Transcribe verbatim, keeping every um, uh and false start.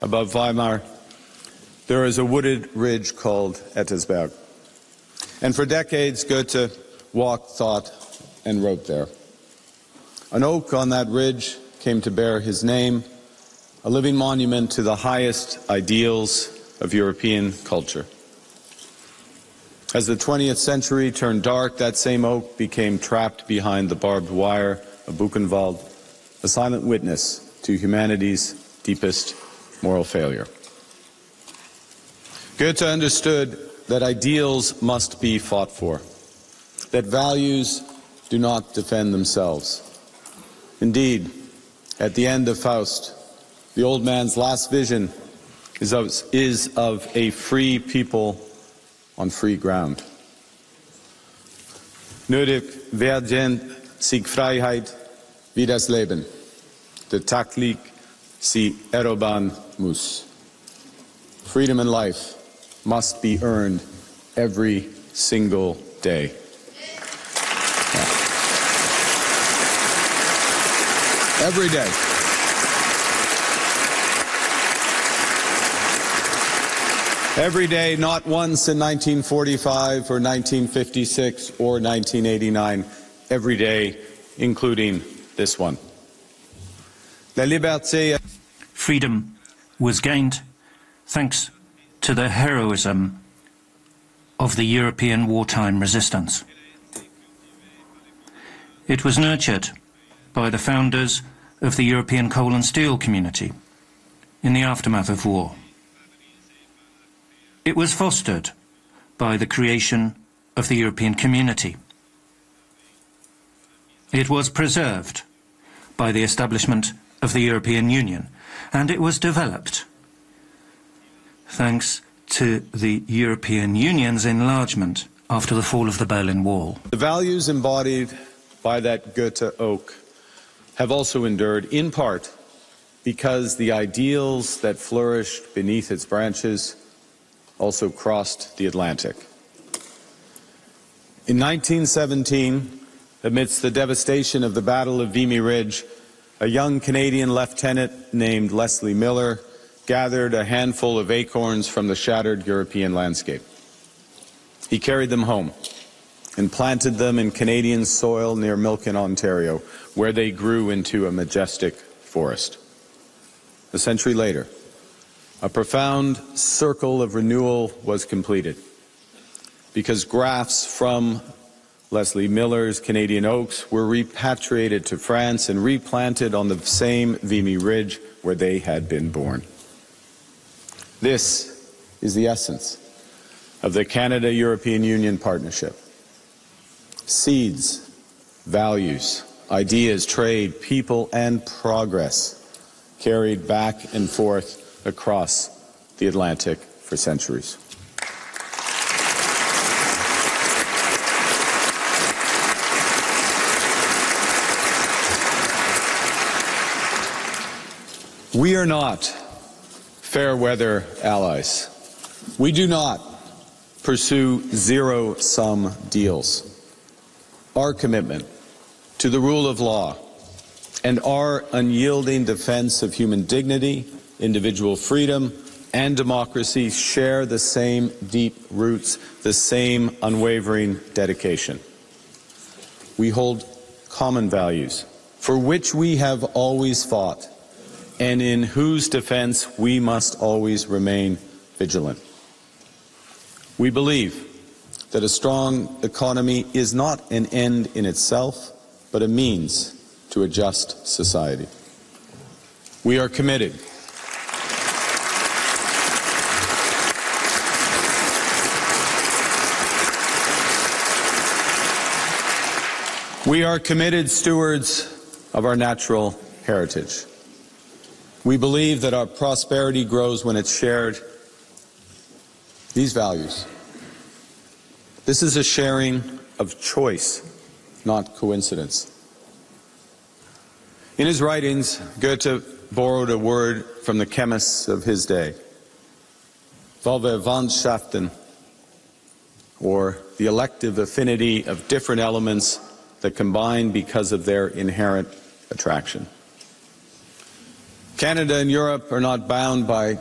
Above Weimar, there is a wooded ridge called Ettersberg. And for decades, Goethe walked, thought, and wrote there. An oak on that ridge came to bear his name, a living monument to the highest ideals of European culture. As the twentieth century turned dark, that same oak became trapped behind the barbed wire of Buchenwald, a silent witness to humanity's deepest moral failure. Goethe understood that ideals must be fought for, that values do not defend themselves. Indeed, at the end of Faust, the old man's last vision is of, is of a free people on free ground. Nötig werden sich Freiheit wie das Leben, der Taglich sie erobern muss. Freedom and life must be earned every single day. Yeah. Every day. Every day, not once in nineteen forty-five or nineteen fifty-six or nineteen eighty-nine. Every day, including this one. La liberté. Freedom was gained thanks to the heroism of the European wartime resistance. It was nurtured by the founders of the European coal and steel community in the aftermath of war. It was fostered by the creation of the European community. It was preserved by the establishment of the European Union, and it was developed thanks to the European Union's enlargement after the fall of the Berlin Wall. The values embodied by that Goethe oak have also endured, in part because the ideals that flourished beneath its branches also crossed the Atlantic. In nineteen seventeen, amidst the devastation of the Battle of Vimy Ridge, a young Canadian lieutenant named Leslie Miller gathered a handful of acorns from the shattered European landscape. He carried them home and planted them in Canadian soil near Milken, Ontario, where they grew into a majestic forest. A century later, a profound circle of renewal was completed because grafts from Leslie Miller's Canadian oaks were repatriated to France and replanted on the same Vimy Ridge where they had been born. This is the essence of the Canada-European Union partnership. Seeds, values, ideas, trade, people, and progress carried back and forth across the Atlantic for centuries. We are not fair weather allies. We do not pursue zero-sum deals. Our commitment to the rule of law and our unyielding defense of human dignity, individual freedom, and democracy share the same deep roots, the same unwavering dedication. We hold common values for which we have always fought, and in whose defense we must always remain vigilant. We believe that a strong economy is not an end in itself, but a means to a just society. We are committed We are committed stewards of our natural heritage. We believe that our prosperity grows when it's shared. These values. This is a sharing of choice, not coincidence. In his writings, Goethe borrowed a word from the chemists of his day, Verwandtschaften, or the elective affinity of different elements that combine because of their inherent attraction. Canada and Europe are not bound by